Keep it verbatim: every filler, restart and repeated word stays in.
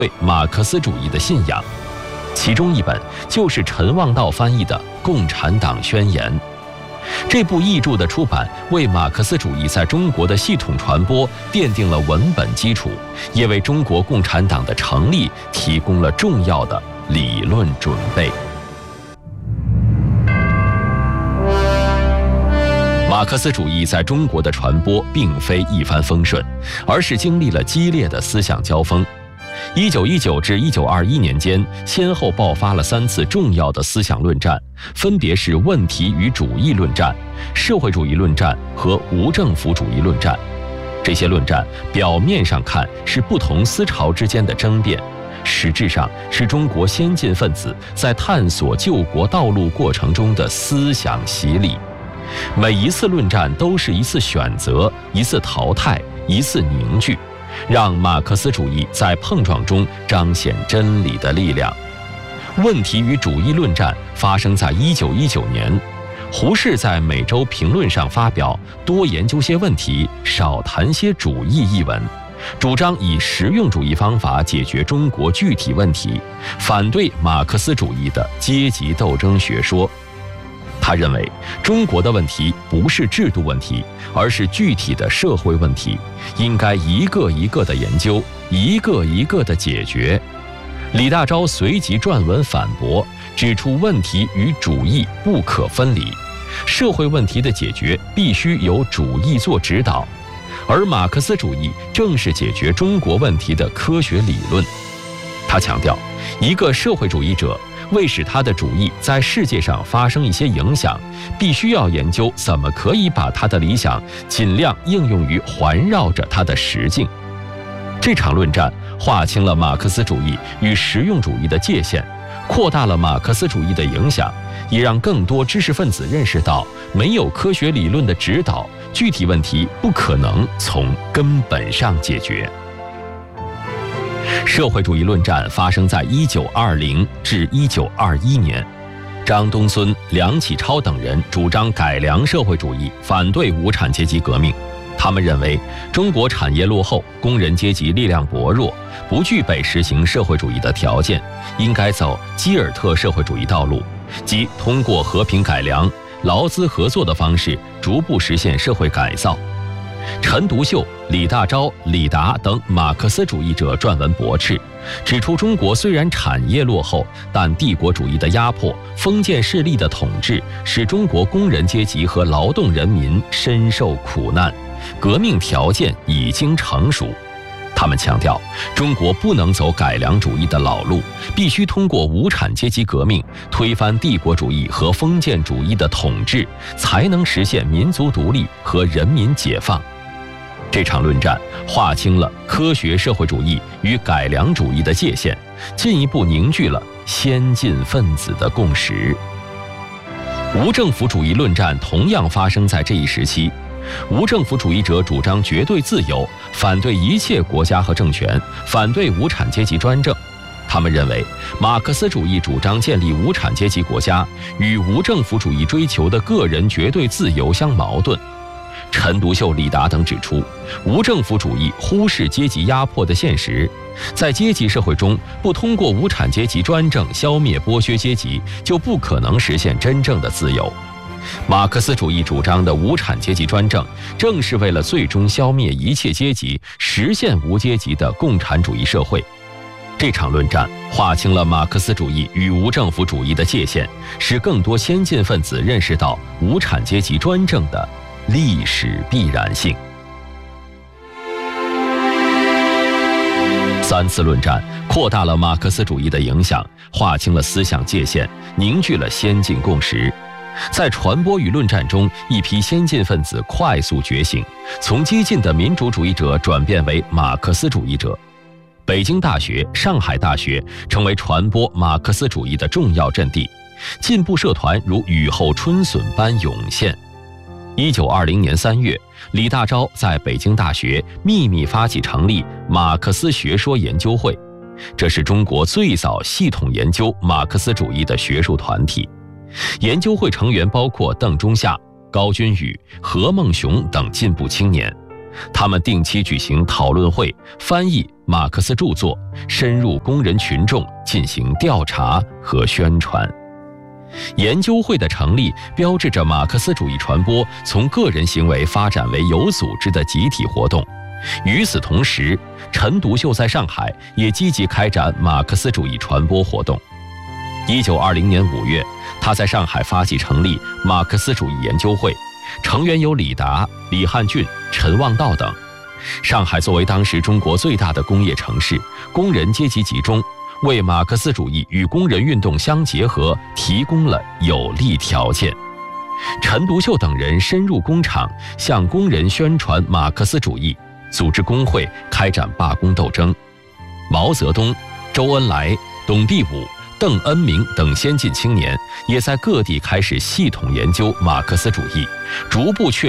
对马克思主义的信仰，其中一本就是陈望道翻译的《共产党宣言》。这部译著的出版，为马克思主义在中国的系统传播奠定了文本基础，也为中国共产党的成立提供了重要的理论准备。马克思主义在中国的传播并非一帆风顺，而是经历了激烈的思想交锋。一九一九至一九二一年间，先后爆发了三次重要的思想论战，分别是问题与主义论战、社会主义论战和无政府主义论战。这些论战表面上看是不同思潮之间的争辩，实质上是中国先进分子在探索救国道路过程中的思想洗礼。每一次论战都是一次选择，一次淘汰，一次凝聚，让马克思主义在碰撞中彰显真理的力量。问题与主义论战发生在一九一九年，胡适在每周评论上发表多研究些问题，少谈些主义一文，主张以实用主义方法解决中国具体问题，反对马克思主义的阶级斗争学说。他认为中国的问题不是制度问题，而是具体的社会问题，应该一个一个的研究，一个一个的解决。李大钊随即撰文反驳，指出问题与主义不可分离，社会问题的解决必须由主义做指导，而马克思主义正是解决中国问题的科学理论。他强调，一个社会主义者为使他的主义在世界上发生一些影响，必须要研究怎么可以把他的理想尽量应用于环绕着他的实境。这场论战划清了马克思主义与实用主义的界限，扩大了马克思主义的影响，也让更多知识分子认识到，没有科学理论的指导，具体问题不可能从根本上解决。社会主义论战发生在一九二零至一九二一年，张东荪、梁启超等人主张改良社会主义，反对无产阶级革命。他们认为中国产业落后，工人阶级力量薄弱，不具备实行社会主义的条件，应该走基尔特社会主义道路，即通过和平改良、劳资合作的方式，逐步实现社会改造。陈独秀、李大钊、李达等马克思主义者撰文驳斥，指出中国虽然产业落后，但帝国主义的压迫、封建势力的统治使中国工人阶级和劳动人民深受苦难，革命条件已经成熟。他们强调，中国不能走改良主义的老路，必须通过无产阶级革命推翻帝国主义和封建主义的统治，才能实现民族独立和人民解放。这场论战划清了科学社会主义与改良主义的界限，进一步凝聚了先进分子的共识。无政府主义论战同样发生在这一时期。无政府主义者主张绝对自由，反对一切国家和政权，反对无产阶级专政。他们认为，马克思主义主张建立无产阶级国家，与无政府主义追求的个人绝对自由相矛盾。陈独秀、李达等指出，无政府主义忽视阶级压迫的现实，在阶级社会中，不通过无产阶级专政消灭剥削阶级，就不可能实现真正的自由。马克思主义主张的无产阶级专政，正是为了最终消灭一切阶级，实现无阶级的共产主义社会。这场论战划清了马克思主义与无政府主义的界限，使更多先进分子认识到无产阶级专政的历史必然性。三次论战扩大了马克思主义的影响，划清了思想界限，凝聚了先进共识。在传播与论战中，一批先进分子快速觉醒，从激进的民主主义者转变为马克思主义者。北京大学、上海大学成为传播马克思主义的重要阵地，进步社团如雨后春笋般涌现。一九二零年三月，李大钊在北京大学秘密发起成立马克思学说研究会，这是中国最早系统研究马克思主义的学术团体。研究会成员包括邓中夏、高君宇、何孟雄等进步青年，他们定期举行讨论会，翻译马克思著作，深入工人群众进行调查和宣传。研究会的成立标志着马克思主义传播从个人行为发展为有组织的集体活动。与此同时，陈独秀在上海也积极开展马克思主义传播活动。一九二零年五月，他在上海发起成立马克思主义研究会，成员有李达、李汉俊、陈望道等。上海作为当时中国最大的工业城市，工人阶级集中，为马克思主义与工人运动相结合提供了有利条件。陈独秀等人深入工厂，向工人宣传马克思主义，组织工会，开展罢工斗争。毛泽东、周恩来、董必武、邓恩铭等先进青年也在各地开始系统研究马克思主义，逐步确